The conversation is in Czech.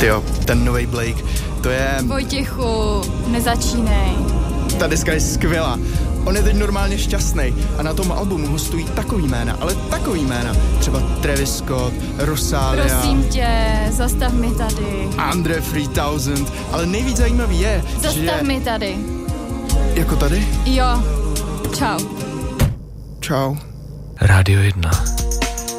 Tyjo, ten novej Blake, to je... Vojtěchu, nezačínej. Ta deska je skvělá. On je teď normálně šťastný a na tom albumu hostují takový jména, ale takový jména. Třeba Travis Scott, Rosalia. Prosím tě, zastav mi tady. Andre 3000, ale nejvíc zajímavý je, Zastav mi tady. Jako tady? Jo, čau. Čau. Rádio 1.